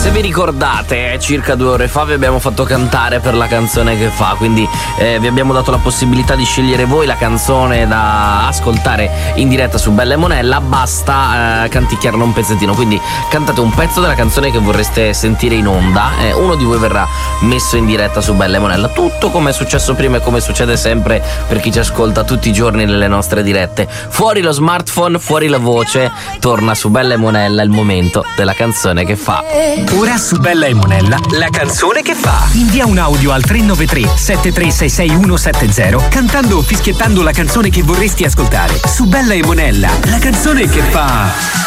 se vi ricordate, circa 2 ore fa vi abbiamo fatto cantare per la canzone che fa, quindi vi abbiamo dato la possibilità di scegliere voi la canzone da ascoltare in diretta su Bella e Monella. Basta canticchiarne un pezzettino, quindi cantate un pezzo della canzone che vorreste sentire in onda, uno di voi verrà messo in diretta su Bella e Monella. Tutto come è successo prima e come succede sempre per chi ci ascolta tutti i giorni nelle nostre dirette. Fuori lo smartphone, fuori la voce, torna su Bella e Monella il momento della canzone che fa. Ora su Bella e Monella, la canzone che fa. Invia un audio al 393 7366170 cantando o fischiettando la canzone che vorresti ascoltare. Su Bella e Monella, la canzone che fa.